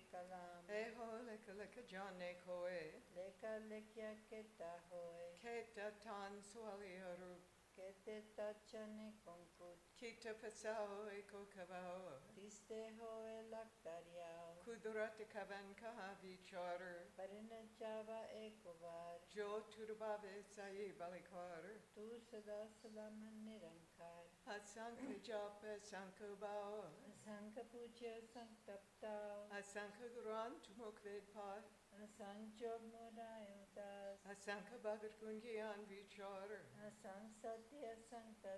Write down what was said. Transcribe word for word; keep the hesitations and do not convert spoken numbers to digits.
kalam. Eho leka leka jane koe. Leka lekya keta hoe. Keta tan swali aru. Kete tachane konkut. Kita pasao eko kavao. Tiste hoe laktariao. Kudurata kavan kahavi charu. Parina chava ekovar. Jo turubave sai balikwar. Tu sada salaman nirankar. Asanka japa sanka bao. Asanka puja sanktaptao. Asanka guran tumukved pat. Asanjob morayodas. Asanka bhagat gungiyan vichar. Asang satya sankta